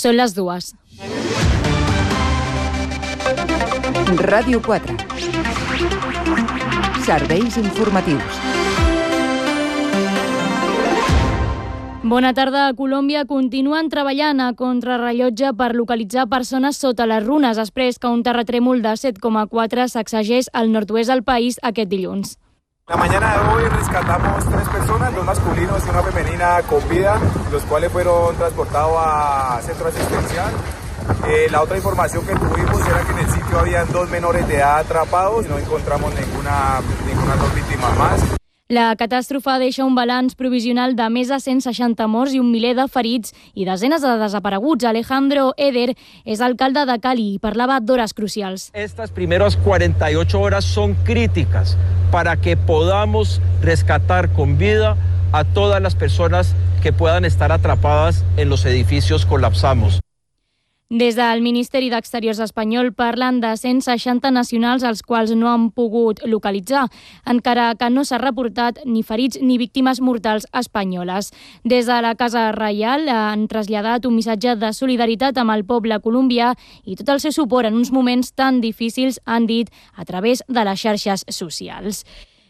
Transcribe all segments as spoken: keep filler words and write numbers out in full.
Són les dues. Ràdio quatre. Serveis informatius. Bona tarda. A Colòmbia continuen treballant a contrarrellotge per localitzar persones sota les runes després que un terratrèmol de set coma quatre sacsegés al nord-oest del país aquest dilluns. La mañana de hoy rescatamos tres personas, dos masculinos y una femenina con vida, los cuales fueron transportados a centro asistencial. Eh, la otra información que tuvimos era que en el sitio habían dos menores de edad atrapados y no encontramos ninguna, ninguna dos víctimas más. La catàstrofe deixa un balanç provisional de més de cent seixanta morts i un miler de ferits i desenes de desapareguts. Alejandro Eder és alcalde de Cali i parlava d'hores crucials. Estas primeras cuarenta y ocho horas son críticas para que podamos rescatar con vida a todas las personas que puedan estar atrapadas en los edificios colapsados. Des del Ministeri d'Exteriors espanyol parlen de cent seixanta nacionals als quals no han pogut localitzar, encara que no s'ha reportat ni ferits ni víctimes mortals espanyoles. Des de la Casa Reial han traslladat un missatge de solidaritat amb el poble colombià i tot el seu suport en uns moments tan difícils, han dit, a través de les xarxes socials.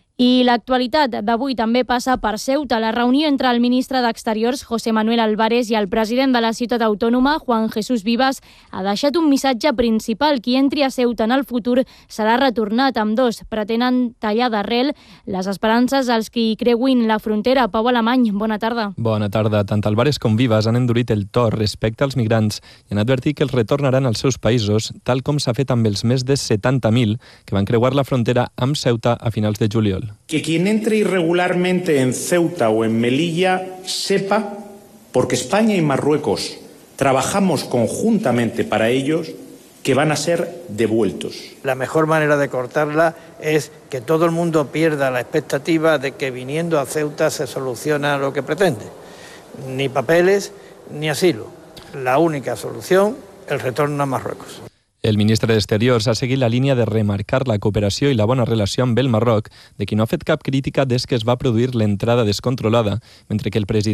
I l'actualitat d'avui també passa per Ceuta. La reunió entre el ministre d'Exteriors, José Manuel Álvarez, i el president de la ciutat autònoma, Juan Jesús Vivas, ha deixat un missatge principal. Qui entri a Ceuta en el futur serà retornat. Ambdós pretenen tallar d'arrel les esperances dels qui hi creuin la frontera. Pau Alemany, bona tarda. Bona tarda. Tant Álvarez com Vivas han endurit el to respecte als migrants i han advertit que els retornaran als seus països, tal com s'ha fet amb els més de setanta mil que van creuar la frontera amb Ceuta a finals de juliol. Que quien entre irregularmente en Ceuta o en Melilla sepa, porque España y Marruecos trabajamos conjuntamente para ellos, que van a ser devueltos. La mejor manera de cortarla es que todo el mundo pierda la expectativa de que viniendo a Ceuta se soluciona lo que pretende. Ni papeles ni asilo. La única solución, el retorno a Marruecos. El ministre d'Exteriors ha seguit la línia de remarcar la cooperació i la bona relació amb el Marroc, de qui no ha fet cap crítica des que es va produir l'entrada descontrolada, mentre que el president